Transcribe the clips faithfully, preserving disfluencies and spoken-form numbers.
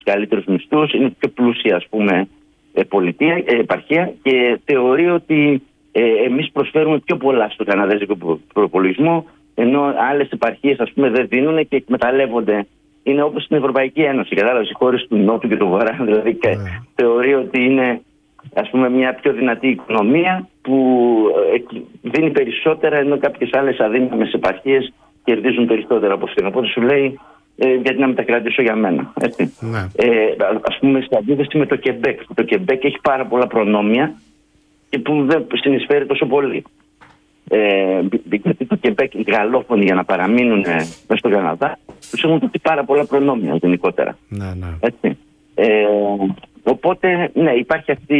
καλύτερους μισθούς, είναι πιο πλούσια, ας πούμε, πολιτεία, ε, επαρχία, και θεωρεί ότι ε, εμείς προσφέρουμε πιο πολλά στο καναδέζικο προπολογισμό, ενώ άλλες επαρχίες, ας πούμε, δεν δίνουν και εκμεταλλεύονται. Είναι όπως στην Ευρωπαϊκή Ένωση, κατάλαβες, οι χώρες του Νότου και του Βορρά, δηλαδή yeah. θεωρεί ότι είναι, ας πούμε, μια πιο δυνατή οικονομία που δίνει περισσότερα, ενώ κάποιες άλλες αδύναμες επαρχίες κερδίζουν περισσότερα από αυτήν. Οπότε σου λέει, ε, γιατί να μετακρατήσω για μένα. Έτσι. Yeah. Ε, ας πούμε, σε αντίθεση με το Κεμπέκ. Το Κεμπέκ έχει πάρα πολλά προνόμια και που δεν συνεισφέρει τόσο πολύ. Ε, γιατί το Κεμπέκ, οι γαλλόφωνοι, για να παραμείνουν μέσα στον Καναδά, τους έχουν δώσει πάρα πολλά προνόμια γενικότερα. Ναι, ναι. Έτσι. Ε, οπότε, ναι, υπάρχει αυτή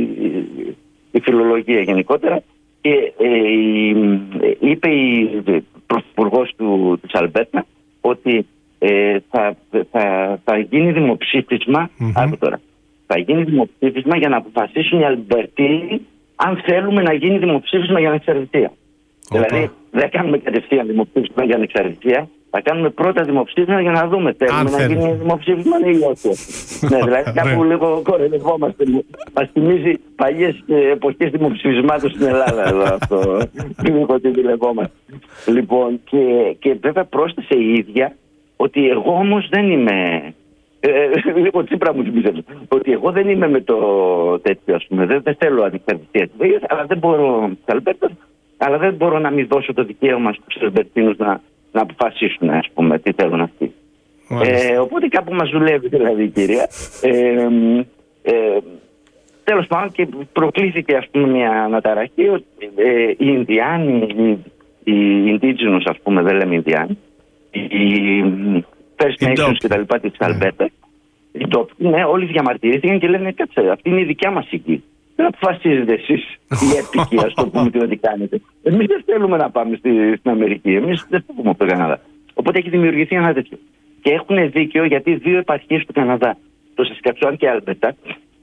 η φιλολογία γενικότερα. Και ε, είπε η πρωθυπουργός του, της Αλμπέρτα ότι ε, θα, θα, θα γίνει δημοψήφισμα, mm-hmm. άκου τώρα, θα γίνει δημοψήφισμα για να αποφασίσουν οι Αλμπερτίνοι αν θέλουμε να γίνει δημοψήφισμα για ανεξαρτησία. Okay. Δηλαδή δεν κάνουμε κατευθείαν δημοψήφισμα για ανεξαρτησία, θα κάνουμε πρώτα δημοψήφισμα για να δούμε θέλουμε να γίνει δημοψήφισμα ή όχι. Ναι, δηλαδή κάπου λίγο κοροϊδευόμαστε. Μας θυμίζει παλιές εποχές δημοψηφισμάτων στην Ελλάδα εδώ αυτό. Λίγο τι δουλευόμαστε. Λοιπόν, και, και βέβαια πρόσθεσε η ίδια ότι εγώ όμως δεν είμαι. Ε, λίγο Τσίπρα μου θυμίζει ότι εγώ δεν είμαι με το τέτοιο, ας πούμε. Δεν, δεν θέλω ανεξαρτησία, αλλά δεν μπορώ. Αλλά δεν μπορώ να μην δώσω το δικαίωμα στους Αλμπερτίνους να, να αποφασίσουν, ας πούμε, τι θέλουν αυτοί. Ε, οπότε κάπου μας δουλεύει δηλαδή η κυρία. Ε, ε, τέλος πάντων, και προκλήθηκε, ας πούμε, μια αναταραχή ότι ε, οι Ινδιάνοι, οι, οι Indigenous, ας πούμε, δεν λέμε Ινδιάνοι, οι First Nations και τα λοιπά της Αλμπέρτα, οι ντόπιοι, ναι, όλοι διαμαρτυρήθηκαν και λένε, κάτσε, αυτή είναι η δικιά μας οίκη. Δεν αποφασίζετε εσείς οι έπικοι, ας το πούμε, τι ό,τι κάνετε. Εμείς δεν θέλουμε να πάμε στη, στην Αμερική. Εμείς δεν θέλουμε από το Καναδά. Οπότε έχει δημιουργηθεί ένα τέτοιο. Και έχουν δίκιο, γιατί δύο επαρχίες του Καναδά, το Σασκατσουάν και Αλμπερτά,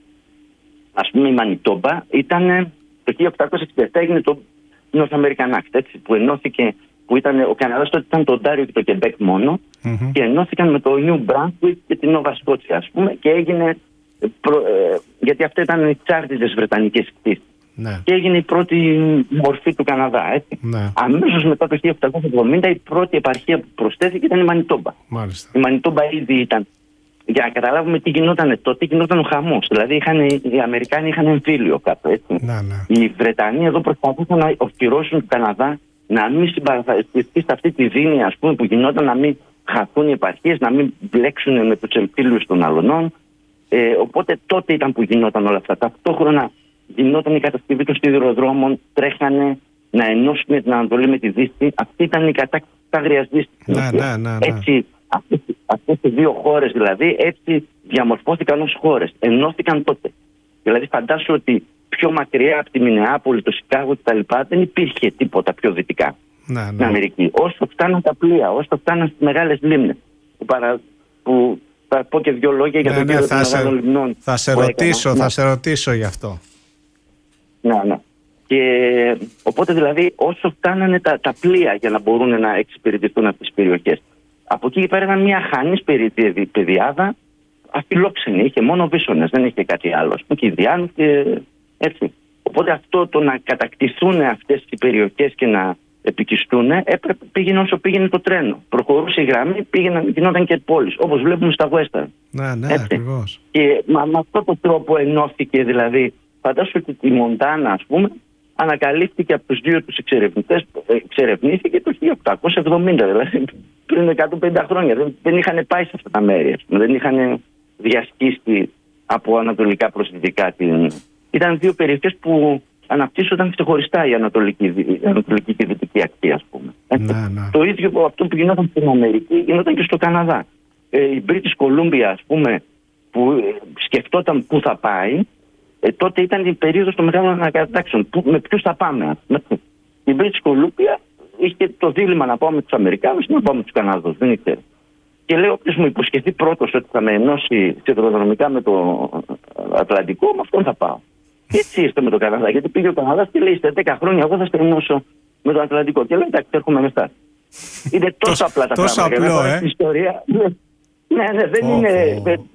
ας πούμε η Μανιτόμπα, ήταν το χίλια οκτακόσια εξήντα επτά έγινε το North American Act, έτσι, που ενώθηκε, που ήταν, ο Καναδάς τότε ήταν το Οντάριο και το Κεμπέκ μόνο, mm-hmm. και ενώθηκαν με το New Brunswick και την Νόβα Σκότσια, ας πούμε, και έγινε. Προ, ε, γιατί αυτά ήταν οι τσάρτιδες βρετανικές κτήσεις. Ναι. Και έγινε η πρώτη μορφή του Καναδά. Έτσι. Ναι. Αμέσως μετά το χίλια οκτακόσια εβδομήντα η πρώτη επαρχία που προσθέθηκε ήταν η Μανιτόμπα. Μάλιστα. Η Μανιτόμπα ήδη ήταν. Για να καταλάβουμε τι γινόταν τότε, γινόταν ο χαμός. Δηλαδή είχαν, οι Αμερικάνοι είχαν εμφύλιο κάτω. Έτσι. Ναι, ναι. Οι Βρετανοί εδώ προσπαθούσαν να οφειλώσουν τον Καναδά να μην συμπαρασταθεί σε αυτή τη δίνη, ας πούμε, που γινόταν, να μην χαθούν οι επαρχίες, να μην μπλέξουν με τους εμφύλιους των αλωνών. Ε, οπότε τότε ήταν που γινόταν όλα αυτά. Ταυτόχρονα γινόταν η κατασκευή των σιδηροδρόμων, τρέχανε να ενώσουν την Ανατολή με τη Δύση. Αυτή ήταν η κατάκτηση της Άγριας Δύσης. Ναι, ναι, ναι, ναι. Έτσι, αυτές οι δύο χώρες δηλαδή, έτσι διαμορφώθηκαν ως χώρες. Ενώθηκαν τότε. Δηλαδή φαντάσου ότι πιο μακριά από τη Μινεάπολη, το Σικάγο κτλ. Δεν υπήρχε τίποτα πιο δυτικά, ναι, ναι, στην Αμερική. Όσο φτάναν τα πλοία, όσο φτάναν στις μεγάλες λίμνες που, παρα, που θα πω και δύο λόγια για ναι, τον ναι, κύριο των μεγάλων λιμνών. Θα σε ρωτήσω, έκανα. θα σε ρωτήσω γι' αυτό. Ναι, ναι. Και οπότε δηλαδή όσο φτάνανε τα, τα πλοία για να μπορούν να εξυπηρετηθούν αυτές τις περιοχές. Από εκεί πέρα ήταν μια χανής πεδιάδα, αφιλόξενη, είχε μόνο βίσονες, δεν είχε κάτι άλλο. Και Ινδιάνους και έτσι. Οπότε αυτό το να κατακτηθούν αυτές οι περιοχές και να επικιστούν, έπρεπε, πήγαινε όσο πήγαινε το τρένο. Προχωρούσε η γραμμή, πήγαιναν, γινόταν και πόλεις, όπως βλέπουμε στα Western. Ναι, ναι, ακριβώς. Και με αυτόν τον τρόπο ενώθηκε, δηλαδή, φαντάσου ότι η Μοντάνα, ας πούμε, ανακαλύφθηκε από τους δύο τους εξερευνητές, εξερευνήθηκε το χίλια οκτακόσια εβδομήντα, δηλαδή πριν εκατόν πενήντα χρόνια. Δεν, δεν είχαν πάει σε αυτά τα μέρη, δεν είχαν διασκήσει από ανατολικά προς δυτικά. Την... Ήταν δύο περιοχές που αναπτύσσονταν ξεχωριστά η ανατολική, η ανατολική και η δυτική ακτή, ας πούμε. Να, να. Το ίδιο αυτό που γινόταν στην Αμερική γινόταν και στο Καναδά. Ε, η British Columbia, ας πούμε, που ε, σκεφτόταν πού θα πάει, ε, τότε ήταν η περίοδος των μεγάλων ανακατάξεων. Με ποιους θα πάμε. Η British Columbia είχε το δίλημμα να πάω με τους Αμερικάνους ή να πάω με τους Καναδούς. Δεν ήξερε. Και λέω, όποιος μου υποσχεθεί πρώτος ότι θα με ενώσει σιδηροδρομικά με το Ατλαντικό, με αυτόν θα πάω. Έτσι είστε με τον Καναδά. Γιατί πήγε ο Καναδάς και λέει: είστε δέκα χρόνια, εγώ θα στριμώσω με το Ατλαντικό. Και λέει: εντάξει, έρχομαι με εσάς. Είναι τόσο απλά τα τόσο πράγματα. Τόσο απλό, ε. Ιστορία. Ναι, ναι, δεν oh, είναι. Oh.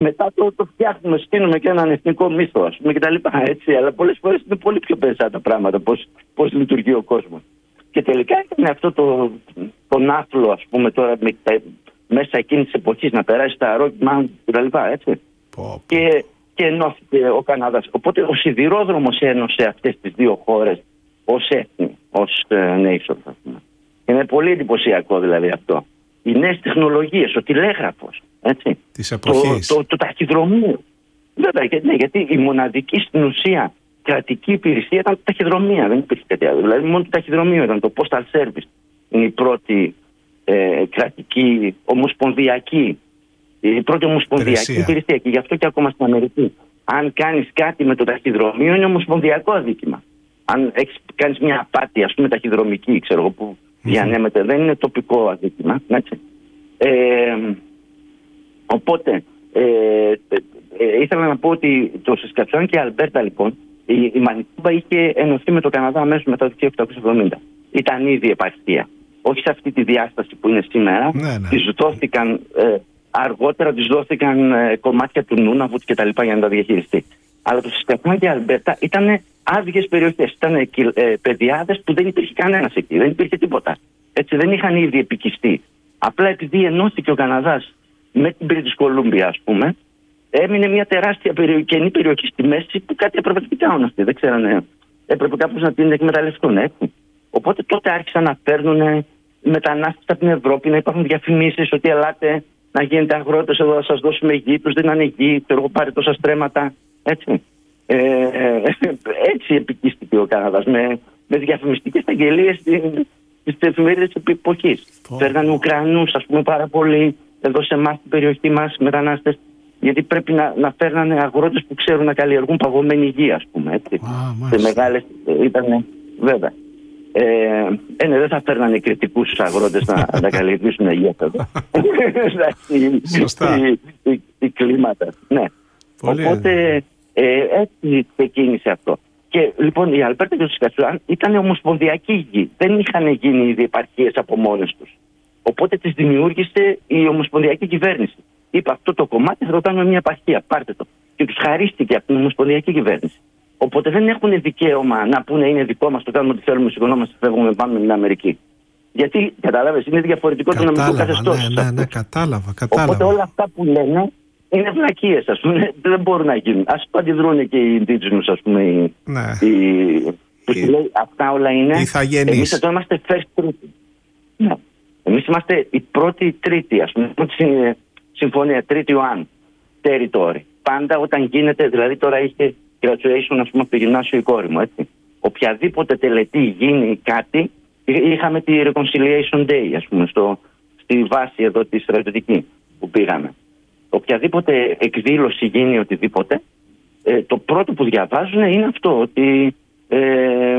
μετά το, το φτιάχνουμε, στείλουμε και έναν εθνικό μύθο, ας πούμε, κτλ. Έτσι, αλλά πολλές φορές είναι πολύ πιο περισσά τα πράγματα, πώς, πώς λειτουργεί ο κόσμος. Και τελικά ήταν αυτό το, τον άθλο, ας πούμε, τώρα με, μέσα εκείνης της εποχής να περάσει τα Rocky Mountain κτλ. Έτσι. Πω. Και, και ενώθηκε ο Καναδάς. Οπότε ο σιδηρόδρομος ένωσε αυτές τις δύο χώρες ως έθνη, ως uh, nation, ας πούμε. Είναι πολύ εντυπωσιακό δηλαδή αυτό. Οι νέες τεχνολογίες, ο τηλέγραφος, έτσι. Της εποχής. Το, το, το ταχυδρομείο. Βέβαια, γιατί, ναι, γιατί η μοναδική στην ουσία κρατική υπηρεσία ήταν τα ταχυδρομεία. Δεν υπήρχε κάτι άλλο. Δηλαδή, μόνο το ταχυδρομείο ήταν το Postal Service. Είναι η πρώτη ε, κρατική, ομοσπονδιακή, η πρώτη ομοσπονδιακή υπηρεσία. Και γι' αυτό και ακόμα στην Αμερική. Αν κάνεις κάτι με το ταχυδρομείο, είναι ομοσπονδιακό αδίκημα. Αν κάνεις μια απάτη, ας πούμε, ταχυδρομική, ξέρω εγώ, που διανέμεται, mm-hmm. δεν είναι τοπικό αδίκημα. Έτσι. Ε, οπότε, ε, ε, ε, ήθελα να πω ότι το Σασκατσουάν και η Αλμπέρτα, λοιπόν, η, η Μανιτούμπα είχε ενωθεί με το Καναδά αμέσως μετά το χίλια οκτακόσια εβδομήντα. Ήταν ήδη επαρχία. Όχι σε αυτή τη διάσταση που είναι σήμερα. Ναι, ναι. Τις δόθηκαν, ε, αργότερα τις δόθηκαν ε, κομμάτια του Νούναβουτ και τα λοιπά για να τα διαχειριστεί. Αλλά το Σασκατσουάν και η Αλμπέρτα ήταν άδειες περιοχές. Ήταν ε, ε, πεδιάδες που δεν υπήρχε κανένας εκεί. Δεν υπήρχε τίποτα. Έτσι, δεν είχαν ήδη επικιστεί. Απλά επειδή ενώθηκε ο Καναδάς με την British Columbia, ας πούμε, έμεινε μια τεράστια περιο... κενή περιοχή στη μέση που κάτι έπρεπε να την κάνουν αυτοί. Δεν ξέρανε. Έπρεπε κάπως να την εκμεταλλευτούν, έτσι. Οπότε τότε άρχισαν να παίρνουν μετανάστες από την Ευρώπη, να υπάρχουν διαφημίσεις ότι ελάτε να γίνετε αγρότες εδώ, θα σας δώσουμε γη, τους δίνανε γη, ξέρω εγώ, πάρε τόσα στρέμματα. Έτσι. Ε, ε, έτσι επικίστηκε ο Καναδάς με, με διαφημιστικές αγγελίες στις εφημερίδες της εποχής. Oh. Παίρνανε Ουκρανούς, ας πούμε, πάρα πολύ εδώ σε εμάς, στην περιοχή μας, μετανάστες, γιατί πρέπει να, να φέρνανε αγρότες που ξέρουν να καλλιεργούν παγωμένη γη, ας πούμε. Έτσι. Ah, σε μεγάλες ήταν, βέβαια. Ε, ε, ναι, δεν θα φέρνανε κριτικούς αγρότες να, να καλλιεργήσουν γη εδώ. Σωστά. Οι κλίματα. Ναι. Πολύ Οπότε ε, έτσι ξεκίνησε αυτό. Και λοιπόν η Αλμπέρτα και ο Σασκατσουάν ήταν ομοσπονδιακή γη. Δεν είχαν γίνει οι διεπαρχίες από μόνες τους. Οπότε τις δημιούργησε η ομοσπονδιακή κυβέρνηση. Είπε αυτό το κομμάτι θα το κάνουμε μια επαρχία. Πάρτε το. Και τους χαρίστηκε από την ομοσπονδιακή κυβέρνηση. Οπότε δεν έχουν δικαίωμα να πούνε είναι δικό μας, το κάνουμε ό,τι θέλουμε, σηκωνόμαστε, φεύγουμε, πάμε στην Αμερική. Γιατί, καταλάβες, είναι διαφορετικό το νομικό καθεστώς. Ναι, ναι, ναι, κατάλαβα, κατάλαβα. Οπότε όλα αυτά που λένε είναι βλακίες, ας πούμε, δεν μπορούν να γίνουν. Ας το αντιδρούν και οι indigenous, ας πούμε, οι, ναι. οι, που οι, λέει, αυτά όλα είναι. Εμείς εδώ είμαστε first τρίτη. Ναι. Εμείς είμαστε η πρώτη τρίτη, ας πούμε, η πρώτη συμφωνία, τρίτη one territory. Πάντα όταν γίνεται, δηλαδή τώρα είχε graduation, ας πούμε, από το γυμνάσιο η κόρη μου, έτσι. Οποιαδήποτε τελετή γίνει κάτι, είχαμε τη reconciliation day, ας πούμε, στο, στη βάση εδώ τη στρατιωτική που πήγαμε. Οποιαδήποτε εκδήλωση γίνει οτιδήποτε, ε, το πρώτο που διαβάζουν είναι αυτό, ότι ε,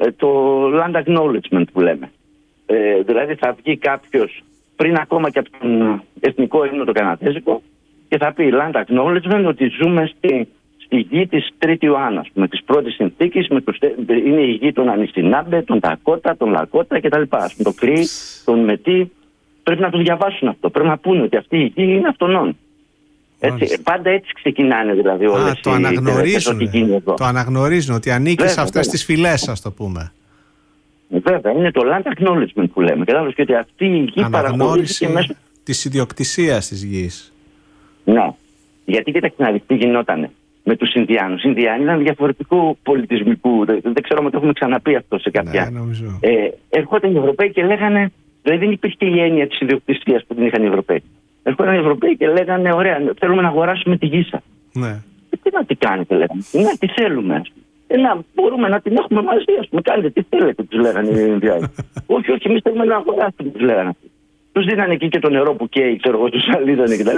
το land acknowledgement που λέμε. Ε, δηλαδή θα βγει κάποιος πριν ακόμα και από τον εθνικό ύμνο το καναδέζικο και θα πει land acknowledgement ότι ζούμε στη, στη γη της τρίτη Ιωάννα, ας πούμε, της πρώτης συνθήκης, με τους, είναι η γη των Ανισινάμπε, των Τακότα, των Λακότα κτλ. Το Κρή, τον Μετή. Πρέπει να το διαβάσουν αυτό. Πρέπει να πούνε ότι αυτή η γη είναι αυτονών. Έτσι, πάντα έτσι ξεκινάνε δηλαδή όλες. Α, το οι αναγνωρίζουν. Το αναγνωρίζουν ότι ανήκει σε αυτές τις φυλές, ας το πούμε. Βέβαια, είναι το land acknowledgement που λέμε. Κατάλαβες, και ότι αυτή η γη παραχωρήθηκε μέσω της ιδιοκτησίας της γης. Ναι. Γιατί κοίταξε να δεις τι γινότανε με τους Ινδιάνους. Οι Ινδιάνοι ήταν διαφορετικού πολιτισμικού. Δεν, δεν ξέρω αν το έχουμε ξαναπεί αυτό σε κάποια. Ναι, νομίζω. Ε, ερχόταν οι Ευρωπαίοι και λέγανε. Δηλαδή δεν υπήρχε η έννοια της ιδιοκτησίας που την είχαν οι Ευρωπαίοι. Ερχόταν οι Ευρωπαίοι και λέγανε: ωραία, θέλουμε να αγοράσουμε τη γη σας. Ναι. Ε, τι να τι κάνετε, λέγανε. Ναι, τι θέλουμε. Ε, να μπορούμε να την έχουμε μαζί, ας πούμε. Κάνετε τι θέλετε, τους λέγανε οι Ινδιάνοι. όχι, όχι, εμείς θέλουμε να αγοράσουμε, τους λέγανε. Τους δίνανε εκεί και το νερό που καίει, ξέρω εγώ, τους αλίδανε κτλ.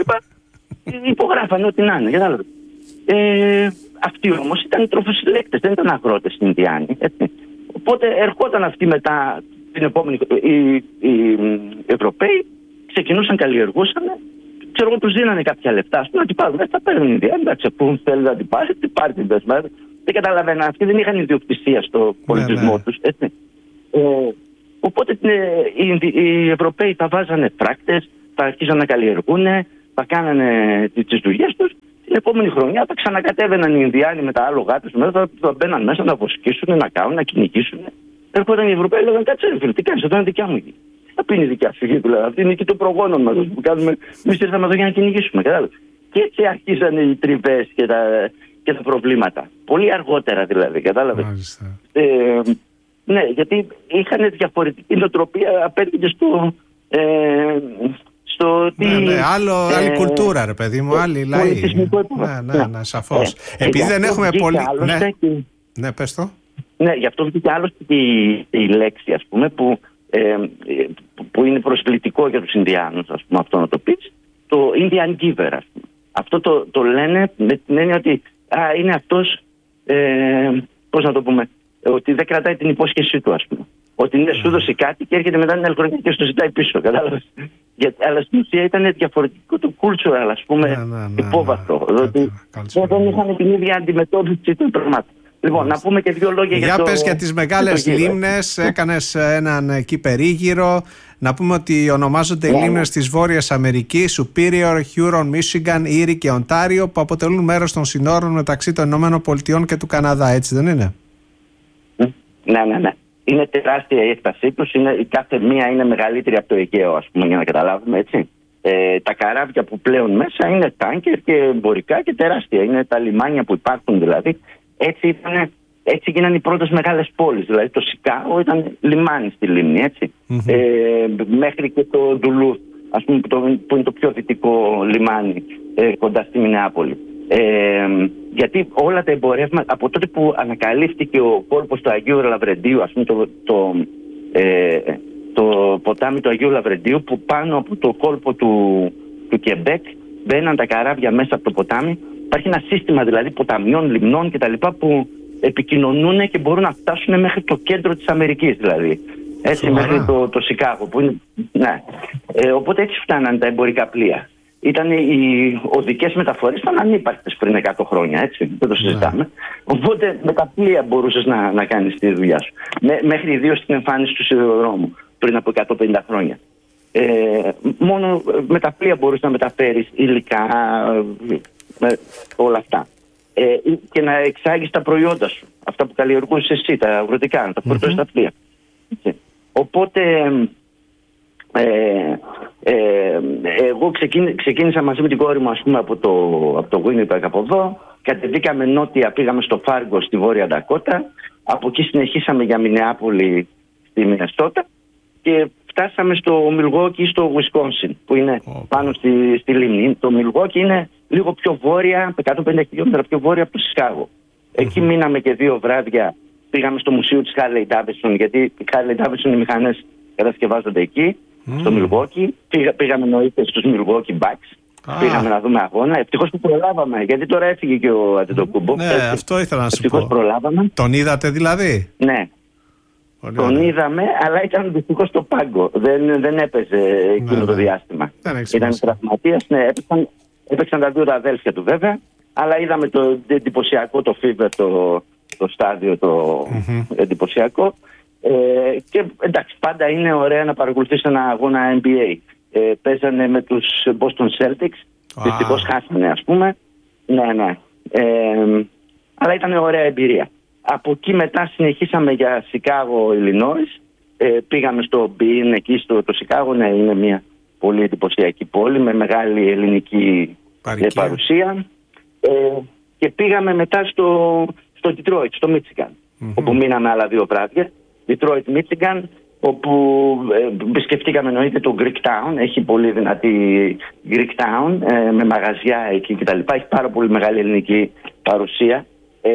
Υπογράφανε ό,τι να είναι. Κατάλαβε. Ε, αυτοί όμως ήταν τροφοσυλλέκτες, δεν ήταν αγρότες οι Ινδιάνοι. Έτσι. Οπότε ερχόταν αυτοί μετά την επόμενη. Οι, οι Ευρωπαίοι ξεκινούσαν, καλλιεργούσαν, ξέρω εγώ, τους δίνανε κάποια λεφτά. Α πούμε, τι πάρουν, δεν θα παίρνουν οι Ινδιάνοι. Εντάξει, πού θέλει να την πάρει, τι πάρει την δεσμεύει. Δεν καταλαβαίνω, αυτοί δεν είχαν ιδιοκτησία στο πολιτισμό ναι, ναι. τους. Έτσι. Ε, οπότε οι, οι Ευρωπαίοι θα βάζανε φράκτες, θα αρχίζαν να καλλιεργούν. θα κάνανε τις δουλειές τους. Την επόμενη χρονιά θα ξανακατέβαιναν οι Ινδιάνοι με τα άλογά τους μέσα, θα, θα μπαίναν μέσα να βοσκήσουν, να κάνουν, να κυνηγήσουν. Έρχονταν οι Ευρωπαίοι, λέγανε κάτσε, φίλε, τι κάνεις, εδώ είναι δικιά μου γη. Θα πει είναι δικιά σου γη, δηλαδή. Αυτή είναι η γη των προγόνων μας που κάνουμε. Εμείς ήρθαμε εδώ για να κυνηγήσουμε, κατάλαβες. Και έτσι αρχίσαν οι τριβές και τα, και τα προβλήματα. Πολύ αργότερα δηλαδή, κατάλαβες. Ε, ναι, γιατί είχαν διαφορετική νοοτροπία απέναντι στο. Ε, στο τι, ναι, ναι, άλλο, ε, άλλη κουλτούρα, ρε παιδί μου, άλλη λαή. Ναι, ναι, ναι, σαφώς. Ε, Επειδή δεν έχουμε πολύ. Ναι, και... ναι, πες το. Ναι, γι' αυτό βγήκε άλλωστε η, η λέξη, ας πούμε, που, ε, που είναι προσβλητικό για τους Ινδιάνους, ας πούμε, αυτό να το πεις, το Indian Giver, ας πούμε. Αυτό το, το λένε με την έννοια ότι α, είναι αυτός, ε, πώς να το πούμε, ότι δεν κρατάει την υπόσχεσή του, ας πούμε. Ότι είναι σου δώσει κάτι και έρχεται μετά την άλλη χρονιά και σου ζητάει πίσω, κατάλαβες. Αλλά στην ουσία ήταν διαφορετικό το cultural, ας πούμε, ναι, ναι, ναι, υπόβαθρο. Ναι, ναι, ναι, ναι, δεν είχαν την ίδια αντιμετώπιση των πραγμάτων. Λοιπόν, να πούμε και δύο λόγια για, για το... πες για τις μεγάλες λίμνες, έκανες έναν εκεί περίγυρο. Να πούμε ότι ονομάζονται οι λίμνες της Βόρειας Αμερικής, Superior, Huron, Michigan, Erie και Ontario, που αποτελούν μέρος των συνόρων μεταξύ των Ηνωμένων Πολιτειών και του Καναδά, έτσι δεν είναι? Ναι, ναι, ναι. Είναι τεράστια η έκτασή τους, είναι, η κάθε μία είναι μεγαλύτερη από το Αιγαίο, ας πούμε, για να καταλάβουμε, έτσι. Ε, τα καράβια που πλέουν μέσα είναι τάνκερ και εμπορικά και τεράστια. Είναι τα λιμάνια που υπάρχουν δηλαδή. Έτσι, ήταν, έτσι γίνανε οι πρώτες μεγάλες πόλεις. Δηλαδή το Σικάγο ήταν λιμάνι στη λίμνη, έτσι. Mm-hmm. Ε, μέχρι και το Ντουλούθ, ας πούμε, το, που είναι το πιο δυτικό λιμάνι ε, κοντά στη Μινεάπολη. Ε, γιατί όλα τα εμπορεύματα, από τότε που ανακαλύφθηκε ο κόλπος του Αγίου Λαβρεντίου, ας πούμε το, το, ε, το ποτάμι του Αγίου Λαβρεντίου, που πάνω από το κόλπο του, του Κεμπέκ μπαίναν τα καράβια μέσα από το ποτάμι. Υπάρχει ένα σύστημα δηλαδή ποταμιών, λιμνών κτλ. Που επικοινωνούν και μπορούν να φτάσουν μέχρι το κέντρο της Αμερικής δηλαδή. Έτσι, Σοβαρά. Μέχρι το, το Σικάγο. Που είναι, ναι. ε, οπότε έτσι φτάναν τα εμπορικά πλοία. Ήταν οι οδικές μεταφορές, ήταν ανύπαρκτες πριν εκατό χρόνια, έτσι. Δεν το συζητάμε. Ναι. Οπότε με τα πλοία μπορούσες να, να κάνεις τη δουλειά σου. Μέ, μέχρι ιδίως την εμφάνιση του σιδηροδρόμου πριν από εκατόν πενήντα χρόνια. Ε, μόνο με τα πλοία μπορούσες να μεταφέρεις υλικά, με όλα αυτά. Ε, και να εξάγεις τα προϊόντα σου. Αυτά που καλλιεργούσες εσύ, τα αγροτικά, να τα φορτώσεις στα πλοία. Έτσι. Οπότε ε, ε, εγώ ξεκίνη, ξεκίνησα μαζί με την κόρη μου, ας πούμε, από το, από το Winnipeg από εδώ. Κατεβήκαμε νότια, πήγαμε στο Φάργκο στη Βόρεια Ντακότα. Από εκεί συνεχίσαμε για Μινεάπολη στη Μινεσότα και φτάσαμε στο Μιλγόκι, στο Wisconsin, που είναι oh. πάνω στη, στη λίμνη. Το Μιλγόκι είναι λίγο πιο βόρεια, εκατόν πενήντα χιλιόμετρα πιο βόρεια από το Σικάγο. Mm-hmm. Εκεί μείναμε και δύο βράδια. Πήγαμε στο μουσείο της Harley Davidson, γιατί οι Harley Davidson οι μηχανές κατασκευάζονται εκεί, mm. στο Μιλγόκι. Πήγα, πήγαμε νωρίτερα στους Milwaukee Bucks. Ah. Πήγαμε να δούμε αγώνα. Ευτυχώς που προλάβαμε, γιατί τώρα έφυγε και ο Αντετοκούμπο. Ναι, έτσι. Αυτό ήθελα να σου πω. Ευτυχώς προλάβαμε. Τον είδατε δηλαδή? Ναι. Πολύ Τον ωραία. είδαμε, αλλά ήταν δυστυχώς στο πάγκο. Δεν, δεν έπαιζε εκείνο ναι, το διάστημα. Ήταν τραυματίας. Ναι, έπαιξαν, έπαιξαν τα δύο τα αδέλφια του βέβαια, αλλά είδαμε το εντυπωσιακό, το Fever, το, το στάδιο το mm-hmm. εντυπωσιακό. Ε, και εντάξει, πάντα είναι ωραία να παρακολουθείς ένα αγώνα N B A. Ε, παίζανε με τους Boston Celtics. Ah. Δυστυχώς χάσανε, ας πούμε. Ναι, ναι. Ε, αλλά ήταν ωραία εμπειρία. Από εκεί μετά συνεχίσαμε για Σικάγο, Ιλινόης. Ε, πήγαμε στο Μπιν, εκεί στο το Σικάγο. Ναι, είναι μια πολύ εντυπωσιακή πόλη με μεγάλη ελληνική ε, παρουσία. Ε, και πήγαμε μετά στο, στο Detroit, στο Μίτσιγκαν, mm-hmm. όπου μείναμε άλλα δύο βράδια. Detroit, Μίτσιγκαν, όπου ε, επισκεφτήκαμε εννοείται το Greek Town. Έχει πολύ δυνατή Greek Town ε, με μαγαζιά εκεί κτλ. Έχει πάρα πολύ μεγάλη ελληνική παρουσία. Ε,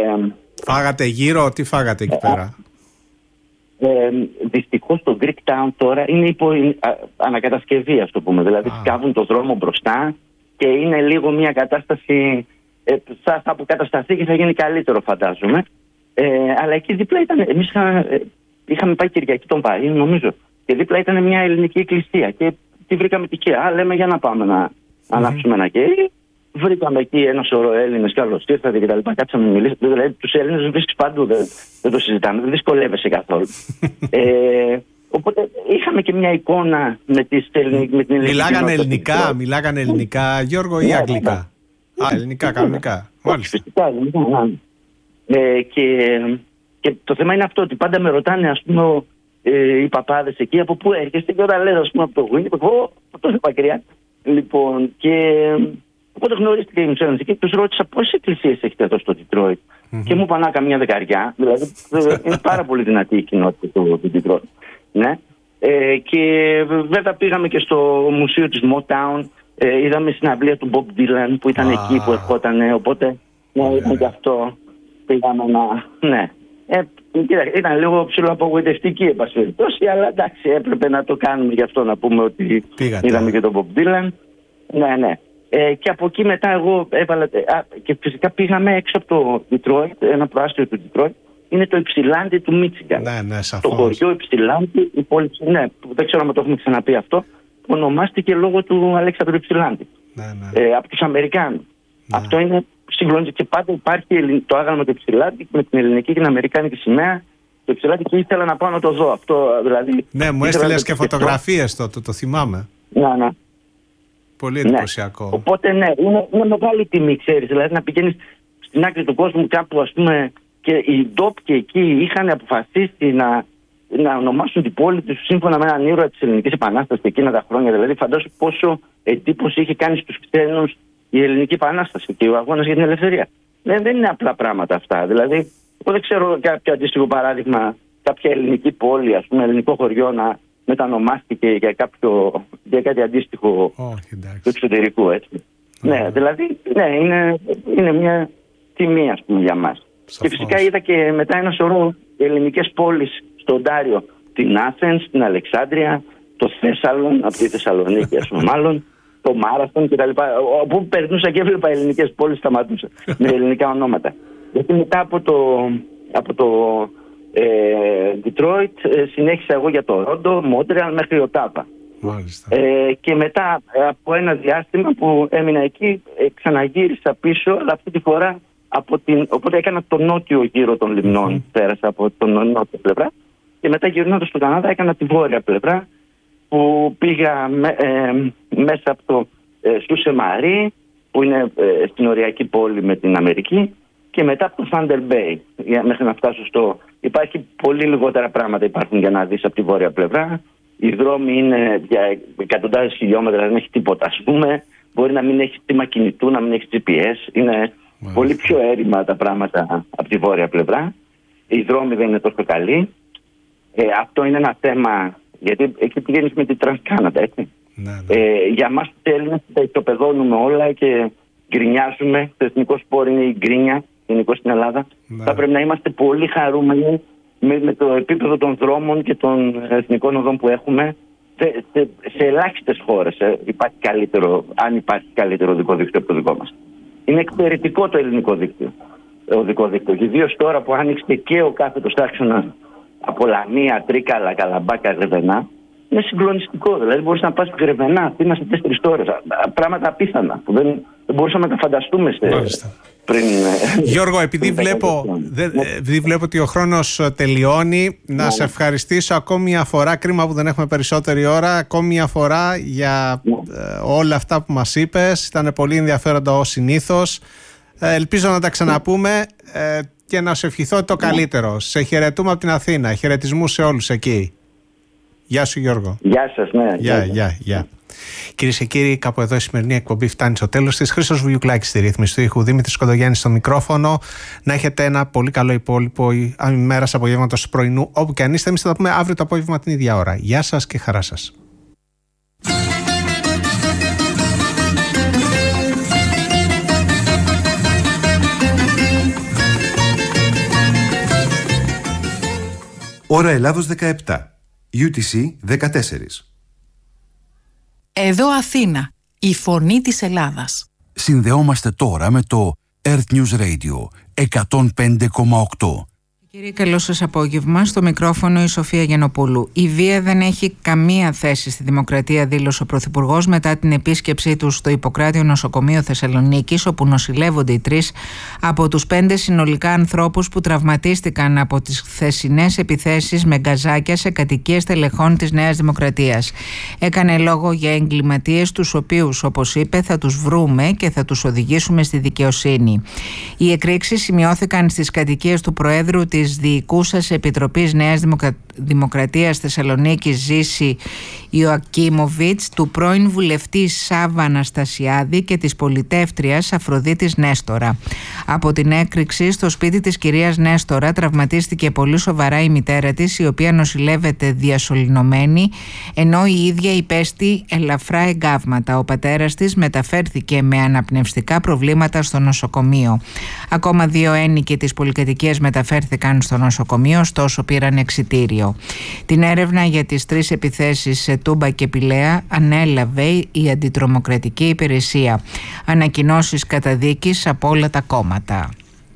Φάγατε γύρω, τι φάγατε εκεί πέρα? Ε, ε, δυστυχώς το Greek Town τώρα είναι υπό α, ανακατασκευή, ας το πούμε. Δηλαδή σκάβουν το δρόμο μπροστά και είναι λίγο μια κατάσταση ε, θα, θα αποκατασταθεί και θα γίνει καλύτερο, φαντάζομαι. Ε, αλλά εκεί δίπλα ήταν, εμείς είχα, ε, είχαμε πάει Κυριακή των Βαΐων, νομίζω, και δίπλα ήταν μια ελληνική εκκλησία και τη βρήκαμε τυχαία. Α, λέμε για να πάμε να mm-hmm. ανάψουμε ένα κέρι. Βρήκαμε εκεί ένα σωρό Έλληνες, καλώς ήρθατε και τα λοιπά. Κάτσαμε να μιλήσουμε. Δηλαδή, τους Έλληνες βρίσκεις παντού, δεν, δεν το συζητάμε, δεν δυσκολεύεσαι καθόλου. ε, οπότε είχαμε και μια εικόνα με, τις, με την ελληνική. Μιλάγανε ελληνικά, μιλάγανε ελληνικά, Γιώργο, ή αγγλικά? Α, ελληνικά, κανονικά. Μάλιστα. Φυσικά, ελληνικά. Ε, και, και το θέμα είναι αυτό, ότι πάντα με ρωτάνε, ας πούμε, ε, οι παπάδες εκεί, από πού έρχεστε, και όταν λέω, ας πούμε, από το Winnipeg, εγώ από τόσο μακριά. Λοιπόν, και οπότε γνωρίστηκα οι Μουσέλανες εκεί, τους ρώτησα πόσες εκκλησίες έχετε εδώ στο Detroit. Mm-hmm. Και μου είπαν καμιά δεκαριά, δηλαδή είναι πάρα πολύ δυνατή η κοινότητα του, του Detroit. Ναι. Ε, και βέβαια πήγαμε και στο μουσείο της Motown, ε, είδαμε συναυλία του Bob Dylan που ήταν ah. εκεί που ερχόταν, οπότε ναι, yeah. ήταν και αυτό. Πήγαμε να. Ναι. Ε, ήταν λίγο ψηλοαπογοητευτική επασφαιρητώση, αλλά εντάξει, έπρεπε να το κάνουμε γι' αυτό, να πούμε ότι πήγατε. Είδαμε και τον Bob Dylan. Ναι, ναι. Ε, και από εκεί μετά εγώ έβαλα. Α, και φυσικά πήγαμε έξω από το Detroit, ένα προάστιο του Detroit. Είναι το Ypsilanti του Μίτσιγκαν. Ναι, ναι, σαφώς. Το χωριό Ypsilanti, η πόλη. Ναι, δεν ξέρω αν το έχουμε ξαναπεί αυτό. Ονομάστηκε λόγω του Αλέξανδρου Ypsilanti. Ναι, ναι. Ε, από τους Αμερικάνους. Ναι. Αυτό είναι συγκλονιστικό. Και πάντα υπάρχει το άγαλμα του Ypsilanti με την ελληνική και την αμερικάνικη σημαία. Το Ypsilanti, και ήθελα να πάω να το δω αυτό. Δηλαδή, ναι, μου έστειλες και φωτογραφίες τότε, το, το θυμάμαι. Ναι, ναι. Πολύ εντυπωσιακό. Ναι. Οπότε ναι, είναι, είναι μεγάλη τιμή, ξέρεις. Δηλαδή να πηγαίνεις στην άκρη του κόσμου κάπου, ας πούμε, και οι ντόπιοι εκεί είχαν αποφασίσει να, να ονομάσουν την πόλη τους σύμφωνα με έναν ήρωα της Ελληνικής Επανάστασης εκείνα τα χρόνια. Δηλαδή, φαντάσου πόσο εντύπωση είχε κάνει στους ξένους η Ελληνική Επανάσταση και ο αγώνας για την ελευθερία. Δεν, δεν είναι απλά πράγματα αυτά. Δηλαδή, εγώ δεν ξέρω κάποιο αντίστοιχο παράδειγμα, κάποια ελληνική πόλη, ας πούμε, ελληνικό χωριό να μετανομάστηκε για, κάποιο, για κάτι αντίστοιχο oh, του εξωτερικού, έτσι. Oh. Ναι, δηλαδή, ναι, είναι, είναι μια τιμή, ας πούμε, για μας. Σαφώς. Και φυσικά είδα και μετά ένα σωρό ελληνικές πόλεις στο Οντάριο, την Άθενς, την Αλεξάνδρεια, το Θέσσαλον, από τη Θεσσαλονίκη, ας πούμε, μάλλον, το Μάραθον κτλ. Όπου περνούσα και έβλεπα ελληνικές πόλεις, σταματούσα με ελληνικά ονόματα. Γιατί μετά από το, από το ε, Detroit ε, συνέχισα εγώ για το Ρόντο, Μόντρεαλ μέχρι Οτάβα. Ε, και μετά από ένα διάστημα που έμεινα εκεί, ε, ξαναγύρισα πίσω, αλλά αυτή τη φορά από την, οπότε έκανα το νότιο γύρο των λιμνών, mm-hmm. πέρασα από την νότια πλευρά, και μετά γυρνώντας στον Καναδά έκανα τη βόρεια πλευρά, που πήγα με, ε, μέσα από το ε, Σούσε Μαρί, που είναι ε, στην οριακή πόλη με την Αμερική, και μετά από το Thunder Bay, για, μέχρι να φτάσω στο... Υπάρχει πολύ λιγότερα πράγματα υπάρχουν για να δεις από τη βόρεια πλευρά. Οι δρόμοι είναι για εκατοντάδες χιλιόμετρα, δεν έχει τίποτα, ας πούμε. Μπορεί να μην έχει τίμα κινητού, να μην έχει τζι πι ες. Είναι Μάλιστα. πολύ πιο έρημα τα πράγματα από τη βόρεια πλευρά. Οι δρόμοι δεν είναι τόσο καλοί. Ε, αυτό είναι ένα θέμα, γιατί εκεί πηγαίνεις με την Trans-Canada, έτσι. Ναι, ναι. Ε, για μας τους Έλληνες τα ισοπεδώνουμε όλα και γκρινιάζουμε. Το εθνικό σπορ είναι η γκρίνια, γενικώς στην Ελλάδα. Ναι. Θα πρέπει να είμαστε πολύ χαρούμενοι με, με το επίπεδο των δρόμων και των εθνικών οδών που έχουμε. Σε, σε, σε ελάχιστες χώρες ε, υπάρχει καλύτερο, αν υπάρχει καλύτερο οδικό δίκτυο από το δικό μας. Είναι εξαιρετικό το ελληνικό δίκτυο, οδικό δίκτυο. Ιδίως τώρα που άνοιξε και ο κάθετος άξονας από Λαμία, Τρίκαλα, Καλαμπάκα, Γρεβενά. Είναι συγκλονιστικό. Δηλαδή, μπορείς να πας Γρεβενά, Αθήνα σε τέσσερις ώρες. Πράγματα απίθανα που δεν, δεν μπορούσαμε να τα φανταστούμε σε, πριν. Γιώργο, επειδή βλέπω, δε, επειδή βλέπω ότι ο χρόνος τελειώνει, να σε ευχαριστήσω ακόμη μια φορά. Κρίμα που δεν έχουμε περισσότερη ώρα. Ακόμη μια φορά για ε, όλα αυτά που μας είπες. Ήταν πολύ ενδιαφέροντα ως συνήθως. Ε, ελπίζω να τα ξαναπούμε. Ε, και να σου ευχηθώ το καλύτερο. Σε χαιρετούμε από την Αθήνα. Χαιρετισμούς σε όλους εκεί. Γεια σου, Γιώργο. Γεια σας, ναι. Γεια, γεια, γεια. Κυρίες και κύριοι, κάπου εδώ η σημερινή εκπομπή φτάνει στο τέλος της. Χρήστος Βουλιουκλάκης στη ρύθμιση του ήχου, Δημήτρης Κοντογιάννης στο μικρόφωνο. Να έχετε ένα πολύ καλό υπόλοιπο ημέρας απογεύματος πρωινού, όπου και αν είστε. Εμείς θα τα πούμε αύριο το απόγευμα την ίδια ώρα. Γεια σας και χαρά σας. Ώρα Ελλάδος δεκαεπτά. γιου τι σι δεκατέσσερα. Εδώ Αθήνα, η φωνή της Ελλάδας. Συνδεόμαστε τώρα με το Earth News Radio εκατόν πέντε κόμμα οκτώ. Κύριε, καλό σας απόγευμα. Στο μικρόφωνο η Σοφία Γιαννοπούλου. Η βία δεν έχει καμία θέση στη δημοκρατία, δήλωσε ο Πρωθυπουργός μετά την επίσκεψή του στο Ιπποκράτιο Νοσοκομείο Θεσσαλονίκης, όπου νοσηλεύονται οι τρεις από τους πέντε συνολικά ανθρώπους που τραυματίστηκαν από τις χθεσινές επιθέσεις με γκαζάκια σε κατοικίες τελεχών της Νέας Δημοκρατίας. Έκανε λόγο για εγκληματίες, τους οποίους, όπως είπε, θα τους βρούμε και θα τους οδηγήσουμε στη δικαιοσύνη. Οι εκρήξεις σημειώθηκαν στις κατοικίες του Προέδρου της της Διοικούσας Επιτροπής Νέας Δημοκρα... Δημοκρατίας Θεσσαλονίκης Ζήση Ιωακίμοβιτς, του πρώην βουλευτή Σάββα Αναστασιάδη και της πολιτεύτριας Αφροδίτης Νέστορα. Από την έκρηξη στο σπίτι της κυρίας Νέστορα τραυματίστηκε πολύ σοβαρά η μητέρα της, η οποία νοσηλεύεται διασωληνωμένη, ενώ η ίδια υπέστη ελαφρά εγκάβματα. Ο πατέρας της μεταφέρθηκε με αναπνευστικά προβλήματα στο νοσοκομείο. Ακόμα δύο ένοικοι της πολυκατοικίας μεταφέρθηκαν στο νοσοκομείο, ωστόσο πήραν εξιτήριο. Την έρευνα για τις τρεις επιθέσεις σε Τούμπα και Πηλαία ανέλαβε η Αντιτρομοκρατική Υπηρεσία. Ανακοινώσεις καταδίκης από όλα τα κόμματα.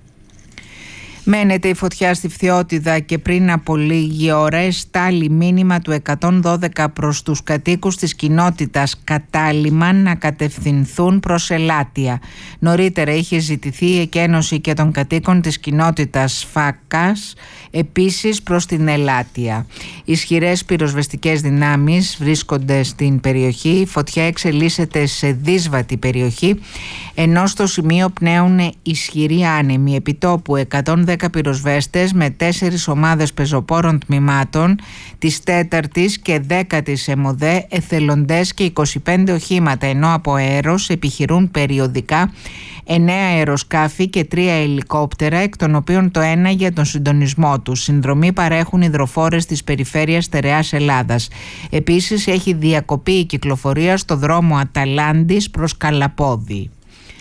Μένεται η φωτιά στη Φθιώτιδα και πριν από λίγη ώρα εστάλει μήνυμα του εκατόν δώδεκα προς τους κατοίκους της κοινότητας Κατάλημαν να κατευθυνθούν προς Ελάτια. Νωρίτερα είχε ζητηθεί η εκένωση και των κατοίκων της κοινότητας Φάκας επίσης προς την Ελάτια. Ισχυρές πυροσβεστικές δυνάμεις βρίσκονται στην περιοχή. Η φωτιά εξελίσσεται σε δύσβατη περιοχή, ενώ στο σημείο πνέουν ισχυροί άνεμοι. Επιτόπου εκατόν δέκα πυροσβέστες με τέσσερις ομάδες πεζοπόρων τμήματων της τέταρτης και δέκατης ΕΜΟΔΕ, εθελοντές και είκοσι πέντε οχήματα, ενώ από αέρος επιχειρούν περιοδικά εννέα αεροσκάφη και τρία ελικόπτερα, εκ των οποίων το ένα για τον συντονισμό τους. Συνδρομή παρέχουν υδροφόρες της περιφέρειας Στερεάς Ελλάδας. Επίσης έχει διακοπεί η κυκλοφορία στο δρόμο Αταλάντης προς Καλαπόδη.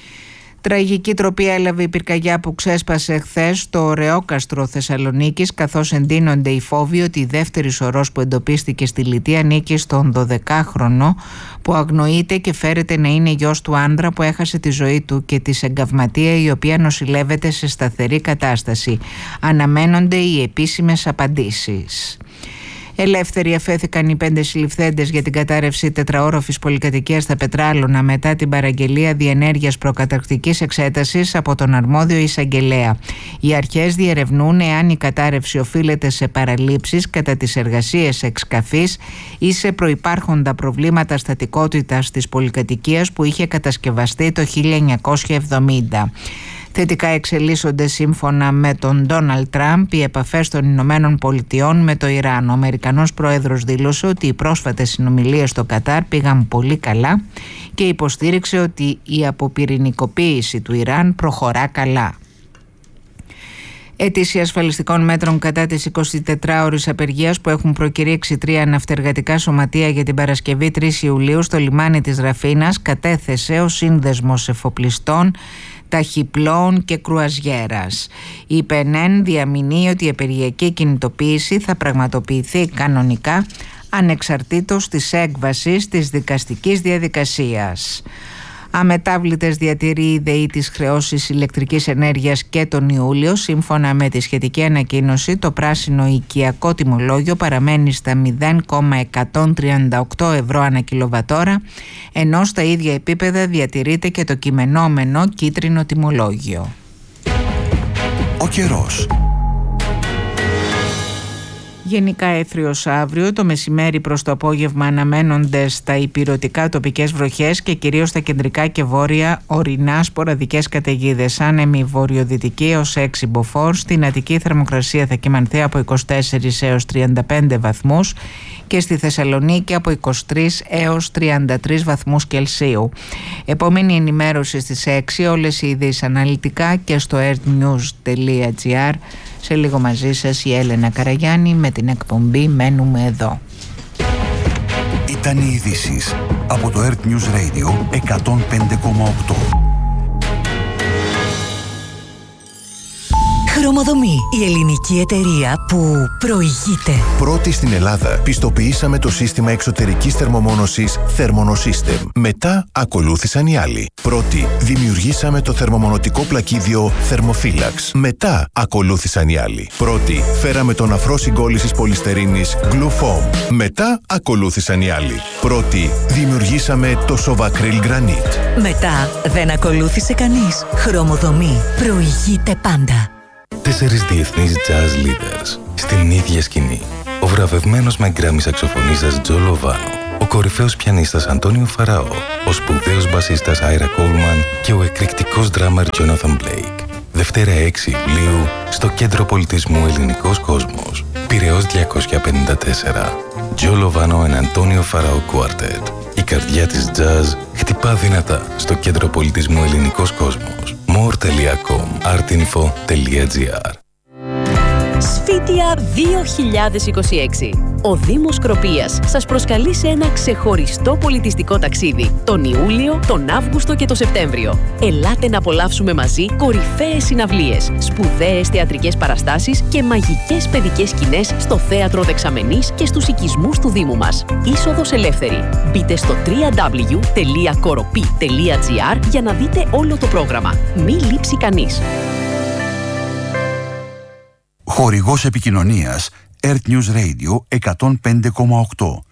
Τραγική τροπή έλαβε η πυρκαγιά που ξέσπασε χθες στο Ωρεόκαστρο Θεσσαλονίκης, καθώς εντείνονται οι φόβοι ότι η δεύτερη σωρός που εντοπίστηκε στη Λιτή ανήκει στον δωδεκάχρονο που αγνοείται και φέρεται να είναι γιος του άνδρα που έχασε τη ζωή του και της εγκαυματία, η οποία νοσηλεύεται σε σταθερή κατάσταση. Αναμένονται οι επίσημες απαντήσεις. Ελεύθεροι αφέθηκαν οι πέντε συλληφθέντες για την κατάρρευση τετραόροφης πολυκατοικίας στα Πετράλωνα μετά την παραγγελία διενέργειας προκαταρκτικής εξέτασης από τον αρμόδιο εισαγγελέα. Οι αρχές διερευνούν εάν η κατάρρευση οφείλεται σε παραλήψεις κατά τις εργασίες εξκαφής ή σε προϋπάρχοντα προβλήματα στατικότητας της πολυκατοικίας που είχε κατασκευαστεί το χίλια εννιακόσια εβδομήντα. Θετικά εξελίσσονται σύμφωνα με τον Ντόναλντ Τραμπ οι επαφές των Ηνωμένων Πολιτειών με το Ιράν. Ο Αμερικανός πρόεδρος δήλωσε ότι οι πρόσφατες συνομιλίες στο Κατάρ πήγαν πολύ καλά και υποστήριξε ότι η αποπυρηνικοποίηση του Ιράν προχωρά καλά. Αίτηση ασφαλιστικών μέτρων κατά της εικοσιτετράωρης απεργίας που έχουν προκηρύξει τρία ναυτεργατικά σωματεία για την Παρασκευή τρεις Ιουλίου στο λιμάνι της Ραφίνας κατέθεσε ο Σύνδεσμος Εφοπλιστών Ταχυπλών και Κρουαζιέρας. Η ΠΕΝΕΝ διαμηνύει ότι η απεργιακή κινητοποίηση θα πραγματοποιηθεί κανονικά ανεξαρτήτως της έκβασης της δικαστικής διαδικασίας. Αμετάβλητες διατηρεί η ΔΕΗ τις χρεώσεις ηλεκτρικής ενέργειας και τον Ιούλιο. Σύμφωνα με τη σχετική ανακοίνωση, το πράσινο οικιακό τιμολόγιο παραμένει στα μηδέν κόμμα εκατόν τριάντα οκτώ ευρώ ανά κιλοβατόρα, ενώ στα ίδια επίπεδα διατηρείται και το κειμενόμενο κίτρινο τιμολόγιο. Ο καιρός. Γενικά έθριος αύριο, το μεσημέρι προς το απόγευμα αναμένονται στα ηπειρωτικά τοπικές βροχές και κυρίως στα κεντρικά και βόρεια ορεινά σποραδικές καταιγίδες. Άνεμη βορειοδυτική έως έξι μποφόρ. Στην Αττική θερμοκρασία θα κυμανθεί από είκοσι τέσσερις έως τριάντα πέντε βαθμούς και στη Θεσσαλονίκη από είκοσι τρεις έως τριάντα τρεις βαθμούς Κελσίου. Επόμενη ενημέρωση στις έξι, όλες οι ειδήσεις αναλυτικά και στο earthnews τελεία gr. Σε λίγο μαζί σας η Έλενα Καραγιάννη με την εκπομπή «Μένουμε εδώ». Ήταν οι ειδήσεις από το Earth News Radio εκατόν πέντε κόμμα οκτώ. Χρωμοδομή, η ελληνική εταιρεία που προηγείται. Πρώτη στην Ελλάδα, πιστοποιήσαμε το σύστημα εξωτερικής θερμομόνωσης Thermonosystem. Μετά ακολούθησαν οι άλλοι. Πρώτη, δημιουργήσαμε το θερμομονωτικό πλακίδιο Thermophilax. Μετά ακολούθησαν οι άλλοι. Πρώτη, φέραμε τον αφρό συγκόλλησης πολυστερίνης Glufoam. Μετά ακολούθησαν οι άλλοι. Πρώτη, δημιουργήσαμε το Sovacryl Granite. Μετά δεν ακολούθησε κανείς. Χρωμοδομή, προηγείται πάντα. Τέσσερις διεθνείς jazz leaders στην ίδια σκηνή. Ο βραβευμένος με γκράμι σαξοφωνίστας Τζο Λοβάνο, ο κορυφαίος πιανίστας Αντώνιο Φαραώ, ο σπουδαίος μπασίστας Άιρα Κόλμαν και ο εκρηκτικός ντράμερ Τζόναθαν Μπλέικ. Δευτέρα έξι Ιουλίου στο Κέντρο Πολιτισμού Ελληνικός Κόσμος. Πειραιώς διακόσια πενήντα τέσσερα. Τζο Λοβάνο and Αντώνιο Φαραώ Quartet. Η καρδιά της jazz χτυπά δυνατά στο Κέντρο Πολιτισμού Ελληνικός Κόσμος. more τελεία com, artinfo τελεία gr. Σφίτια δύο χιλιάδες είκοσι έξι. Ο Δήμος Κροπίας σας προσκαλεί σε ένα ξεχωριστό πολιτιστικό ταξίδι τον Ιούλιο, τον Αύγουστο και τον Σεπτέμβριο. Ελάτε να απολαύσουμε μαζί κορυφαίες συναυλίες, σπουδαίες θεατρικές παραστάσεις και μαγικές παιδικές σκηνές στο Θέατρο Δεξαμενής και στους οικισμούς του Δήμου μας. Είσοδος ελεύθερη. Μπείτε στο double-u double-u double-u τελεία κοροπή τελεία gr για να δείτε όλο το πρόγραμμα. Μη λείψει κανείς. Χορηγός επικοινωνίας Earth News Radio εκατόν πέντε κόμμα οκτώ.